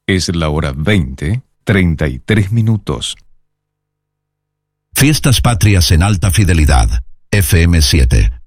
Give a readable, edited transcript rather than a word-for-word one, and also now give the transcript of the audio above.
Es la hora 20:33. Fiestas Patrias en alta fidelidad. FM7.